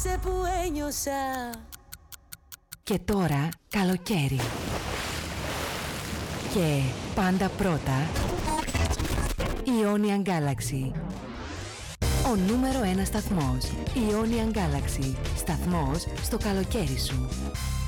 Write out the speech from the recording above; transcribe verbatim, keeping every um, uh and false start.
Σε που ένιωσα. Και τώρα καλοκαίρι. Και πάντα πρώτα Ionian Galaxy. Ο νούμερο ένα σταθμός Ionian Galaxy. Σταθμός στο καλοκαίρι σου.